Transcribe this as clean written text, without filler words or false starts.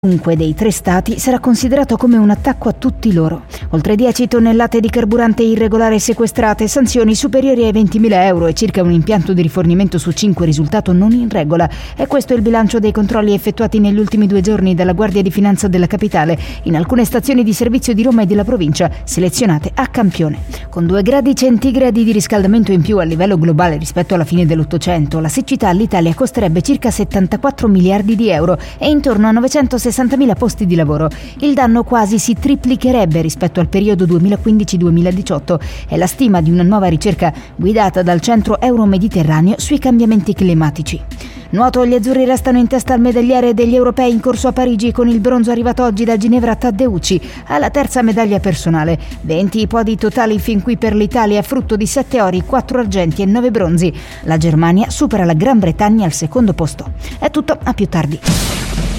Dunque dei 3 stati sarà considerato come un attacco a tutti loro. Oltre 10 tonnellate di carburante irregolare sequestrate, sanzioni superiori ai 20.000 euro e circa un impianto di rifornimento su 5 risultato non in regola. E questo è il bilancio dei controlli effettuati negli ultimi 2 giorni dalla Guardia di Finanza della Capitale in alcune stazioni di servizio di Roma e della provincia, selezionate a campione. Con 2 gradi centigradi di riscaldamento in più a livello globale rispetto alla fine dell'Ottocento, la siccità all'Italia costerebbe circa 74 miliardi di euro e intorno a 960.000 posti di lavoro. Il danno quasi si triplicherebbe rispetto al periodo 2015-2018. È la stima di una nuova ricerca guidata dal Centro Euro-Mediterraneo sui cambiamenti climatici. Nuoto, gli azzurri restano in testa al medagliere degli europei in corso a Parigi con il bronzo arrivato oggi da Ginevra Taddeucci alla terza medaglia personale. 20 i podi totali fin qui per l'Italia, frutto di 7 ori, 4 argenti e 9 bronzi. La Germania supera la Gran Bretagna al secondo posto. È tutto, a più tardi.